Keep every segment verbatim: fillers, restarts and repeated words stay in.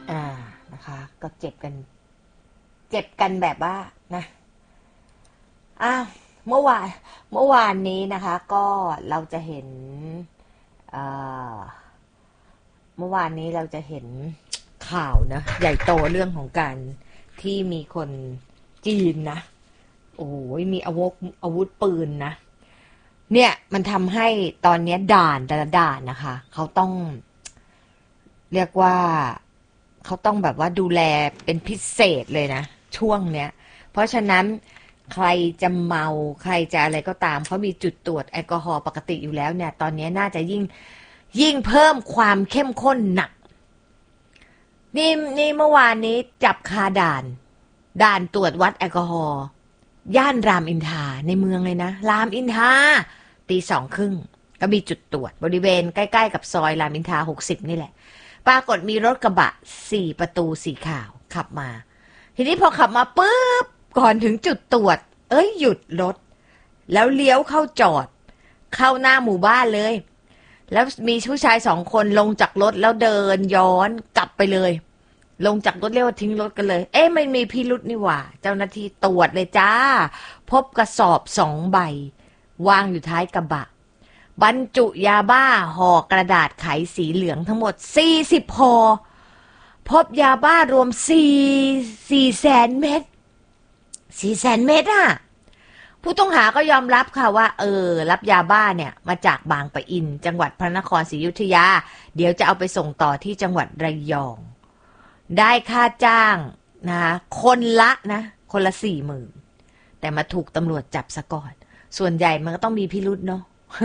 อ่านะคะก็เจ็บกันเจ็บกันแบบว่านะอ้าวเมื่อวานเมื่อวานนี้นะคะก็เราจะเห็นเอ่อเมื่อวานนี้เราจะเห็นข่าวนะใหญ่โตเรื่องของการที่มีคนจีนนะโอ้ยมีอาวุธอาวุธปืนนะเนี่ยมันทำให้ตอนนี้ด่านแต่ละด่านนะคะเขาต้องเรียกว่าเขาต้องแบบว่าดูแลเป็นพิเศษเลยนะช่วงเนี้ยเพราะฉะนั้นใครจะเมาใครจะอะไรก็ตามเขามีจุดตรวจแอลกอฮอล์ปกติอยู่แล้วเนี่ยตอนนี้น่าจะยิ่งยิ่งเพิ่มความเข้มข้นหนักนี่นี่เมื่อวานนี้จับคาด่านด่านตรวจวัดแอลกอฮอล์ย่านรามอินทราในเมืองเลยนะรามอินทราตีสองครึ่งก็มีจุดตรวจบริเวณใกล้ๆกับซอยรามอินทราหกสิบนี่แหละปรากฏมีรถกระบะสี่ประตูสีขาวขับมาทีนี้พอขับมาปุ๊บก่อนถึงจุดตรวจเอ้ยหยุดรถแล้วเลี้ยวเข้าจอดเข้าหน้าหมู่บ้านเลยแล้วมีผู้ชายสองคนลงจากรถแล้วเดินย้อนกลับไปเลยลงจากรถเรียกว่าทิ้งรถกันเลยเอ๊ะไม่มีพิรุธนี่หว่าเจ้าหน้าที่ตรวจเลยจ้าพบกระสอบสองใบวางอยู่ท้ายกระบะบรรจุยาบ้าห่อกระดาษไขสีเหลืองทั้งหมดสี่สิบห่อพบยาบ้ารวมสี่สี่แสนเม็ดสี่แสนเม็ดอ่ะผู้ต้องหาก็ยอมรับค่ะว่าเออรับยาบ้าเนี่ยมาจากบางปะอินจังหวัดพระนครศรีอยุธยาเดี๋ยวจะเอาไปส่งต่อที่จังหวัดระยองได้ค่าจ้างนะคนละนะคนละสี่หมื่นแต่มาถูกตำรวจจับซะก่อนส่วนใหญ่มันก็ต้องมีพิรุธเนาะ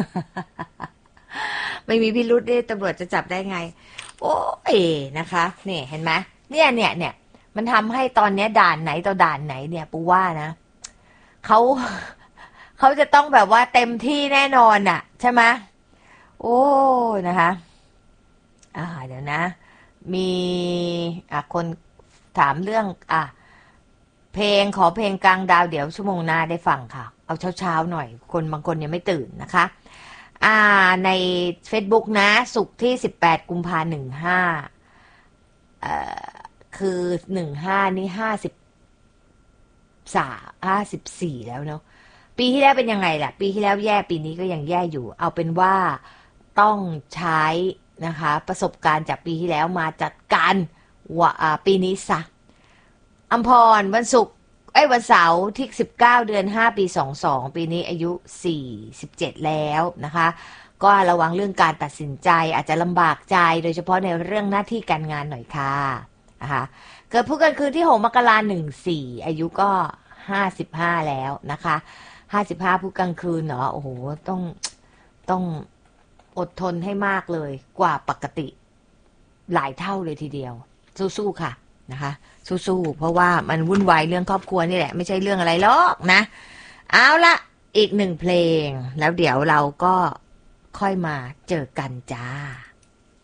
ไม่มีพิรุธนี่ตำรวจจะจับได้ไงโอ้ยนะคะเนี่ยเห็นไหมเนี่ยเนี่ยเนี่ยมันทำให้ตอนนี้ด่านไหนต่อด่านไหนเนี่ยปูว่านะเขาเขาจะต้องแบบว่าเต็มที่แน่นอนอ่ะใช่ไหมโอ้นะคะอ่าเดี๋ยวนะมีอ่ะคนถามเรื่องอ่ะเพลงขอเพลงกลางดาวเดี๋ยวชั่วโมงหน้าได้ฟังค่ะเอาเช้าๆหน่อยคนบางคนยังไม่ตื่นนะคะอ่าใน Facebook นะศุกร์ที่สิบแปดกุมภาพันธ์หนึ่งห้าเอ่อคือหนึ่งห้านี่ห้าสิบสามห้าสิบสี่แล้วเนาะปีที่แล้วเป็นยังไงล่ะปีที่แล้วแย่ปีนี้ก็ยังแย่อยู่เอาเป็นว่าต้องใช้นะคะประสบการณ์จากปีที่แล้วมาจัดการว่าปีนี้ซะอัมพรวันศุกร์ไอ้วันเสาร์ที่สิบเก้าเดือนห้าปีสองสองปีนี้อายุสี่สิบเจ็ดแล้วนะคะก็ระวังเรื่องการตัดสินใจอาจจะลำบากใจโดยเฉพาะในเรื่องหน้าที่การงานหน่อยค่ะนะคะเกิดผู้กันคืนที่หกมกราคมหนึ่งสี่อายุก็ห้าสิบห้าแล้วนะคะห้าสิบห้าผู้กลางคืนเนาะโอ้โหต้องต้องอดทนให้มากเลยกว่าปกติหลายเท่าเลยทีเดียวสู้ๆค่ะนะคะสู้ๆเพราะว่ามันวุ่นวายเรื่องครอบครัวนี่แหละไม่ใช่เรื่องอะไรหรอกนะเอาละอีกหนึ่งเพลงแล้วเดี๋ยวเราก็ค่อยมาเจอกันจ้า